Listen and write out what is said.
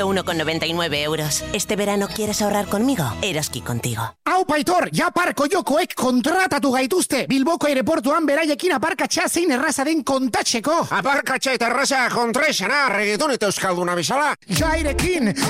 1,99 euros. ¿Este verano quieres ahorrar conmigo? Eroski contigo. Hau paitor, Japarko jokoek kontratatu gaituzte. Bilboko aireportuan beraiekin aparkatxea zein erraza den kontatzeko. Aparkatxea eta erraza kontraesana, reggaeton eta euskalduna bezala. Jairekin,